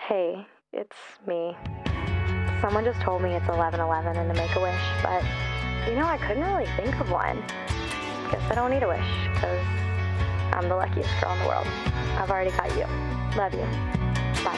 Hey, it's me. Someone just told me it's 11:11 and to make a wish, but I couldn't really think of one. Guess I don't need a wish, because I'm the luckiest girl in the world. I've already got you. Love you. Bye.